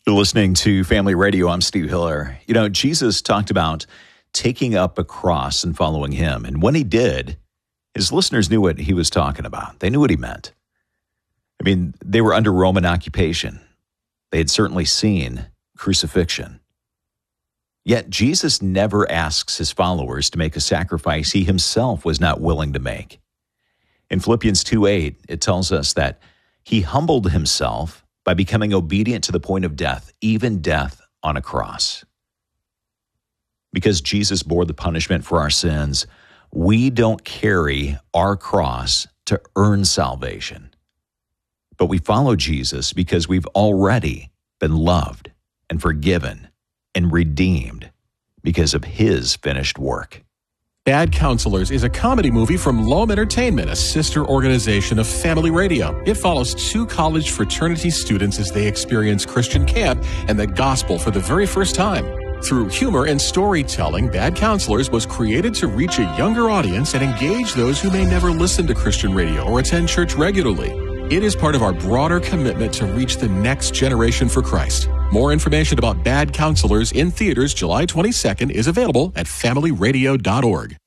You're listening to Family Radio. I'm Steve Hiller. You know, Jesus talked about taking up a cross and following him. And when he did, his listeners knew what he was talking about. They knew what he meant. I mean, they were under Roman occupation. They had certainly seen crucifixion. Yet Jesus never asks his followers to make a sacrifice he himself was not willing to make. In Philippians 2:8, it tells us that he humbled himself by becoming obedient to the point of death, even death on a cross. Because Jesus bore the punishment for our sins, we don't carry our cross to earn salvation. But we follow Jesus because we've already been loved and forgiven and redeemed because of his finished work. Bad Counselors is a comedy movie from Loam Entertainment, a sister organization of Family Radio. It follows two college fraternity students as they experience Christian camp and the gospel for the very first time. Through humor and storytelling, Bad Counselors was created to reach a younger audience and engage those who may never listen to Christian radio or attend church regularly. It is part of our broader commitment to reach the next generation for Christ. More information about Bad Counselors in theaters July 22nd is available at familyradio.org.